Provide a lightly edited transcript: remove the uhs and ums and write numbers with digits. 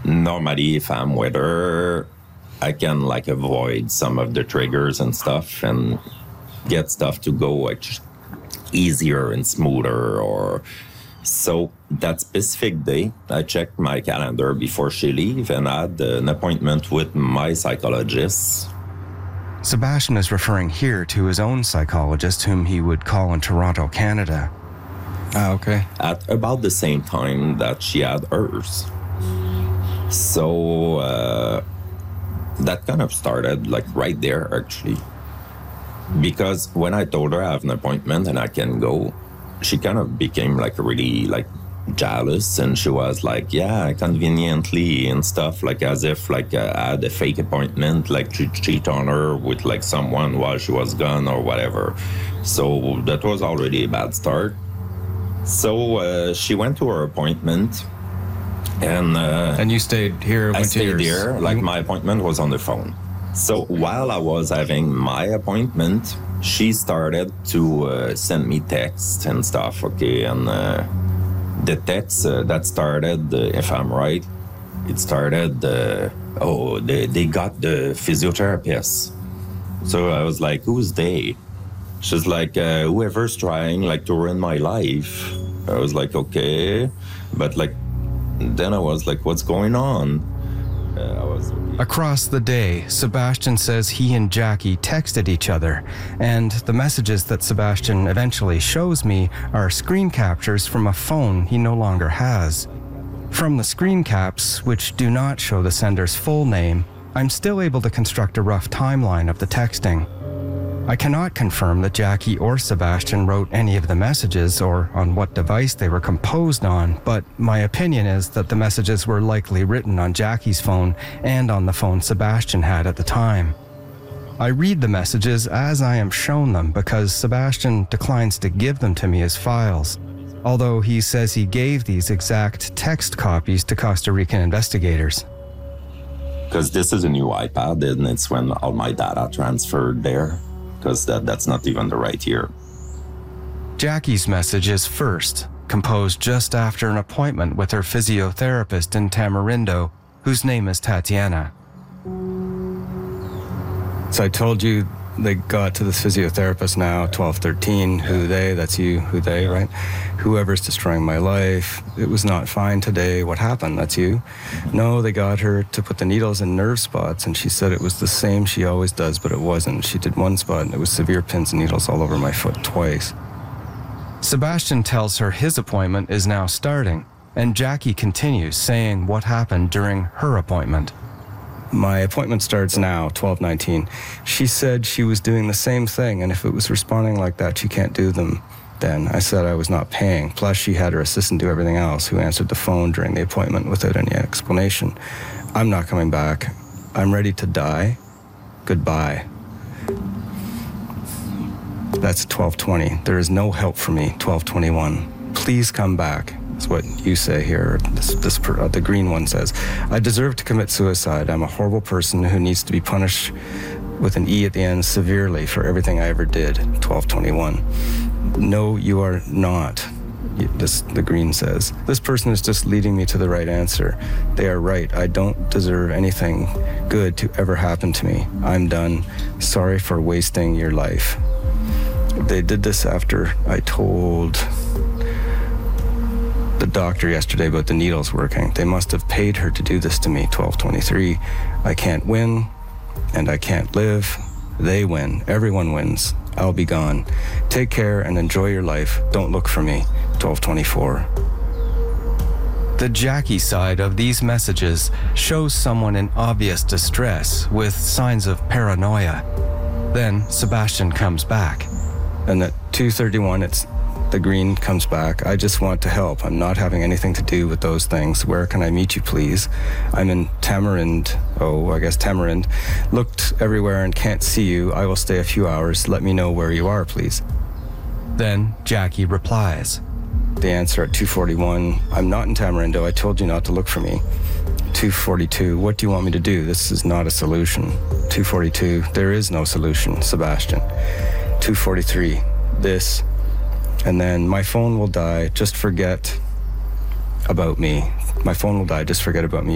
normally if I'm with her, I can like avoid some of the triggers and stuff and get stuff to go like easier and smoother. Or so that specific day, I checked my calendar before she leave and I had an appointment with my psychologist. Sebastian is referring here to his own psychologist, whom he would call in Toronto, Canada. Ah, okay. At about the same time that she had hers. So that kind of started like right there, actually. Because when I told her I have an appointment and I can go, she kind of became like really like jealous, and she was like, yeah, conveniently and stuff, like as if like I had a fake appointment, like to cheat on her with like someone while she was gone or whatever. So that was already a bad start. So she went to her appointment, and you stayed here. I stayed here. Like my appointment was on the phone. So while I was having my appointment, she started to send me texts and stuff. Okay, and the text that started, if I'm right, it started. They got the physiotherapist. So I was like, who's they? She's like, whoever's trying like to ruin my life. I was like, okay. But like, then I was like, what's going on? Across the day, Sebastian says he and Jackie texted each other, and the messages that Sebastian eventually shows me are screen captures from a phone he no longer has. From the screen caps, which do not show the sender's full name, I'm still able to construct a rough timeline of the texting. I cannot confirm that Jackie or Sebastian wrote any of the messages or on what device they were composed on, but my opinion is that the messages were likely written on Jackie's phone and on the phone Sebastian had at the time. I read the messages as I am shown them because Sebastian declines to give them to me as files, although he says he gave these exact text copies to Costa Rican investigators. Because this is a new iPad, and it's when all my data transferred there. Because that's not even the right year. Jackie's message is first, composed just after an appointment with her physiotherapist in Tamarindo, whose name is Tatiana. So I told you they got to this physiotherapist now, 12:13, who they, that's you, who they, right? Whoever's destroying my life, it was not fine today, what happened, that's you? No, they got her to put the needles in nerve spots, and she said it was the same she always does, but it wasn't. She did one spot, and it was severe pins and needles all over my foot twice. Sebastian tells her his appointment is now starting, and Jackie continues saying what happened during her appointment. My appointment starts now, 12:19. She said she was doing the same thing, and if it was responding like that, she can't do them then. I said I was not paying. Plus, she had her assistant do everything else, who answered the phone during the appointment without any explanation. I'm not coming back. I'm ready to die. Goodbye. That's 12:20. There is no help for me, 12:21. Please come back. That's what you say here. The green one says, I deserve to commit suicide. I'm a horrible person who needs to be punished with an E at the end severely for everything I ever did. 12:21. No, you are not. The green says. This person is just leading me to the right answer. They are right. I don't deserve anything good to ever happen to me. I'm done. Sorry for wasting your life. They did this after I told the doctor yesterday about the needles working. They must have paid her to do this to me. 12:23. I can't win, and I can't live. They win. Everyone wins. I'll be gone. Take care and enjoy your life. Don't look for me. 12:24. The Jackie side of these messages shows someone in obvious distress with signs of paranoia. Then Sebastian comes back. And at 2:31, the green comes back. I just want to help. I'm not having anything to do with those things. Where can I meet you, please? I'm in Tamarind. Tamarind. Looked everywhere and can't see you. I will stay a few hours. Let me know where you are, please. Then Jackie replies. The answer at 2:41, I'm not in Tamarindo. I told you not to look for me. 2:42, what do you want me to do? This is not a solution. 2:42, there is no solution, Sebastian. 2:43, this. And then my phone will die, just forget about me. My phone will die, just forget about me.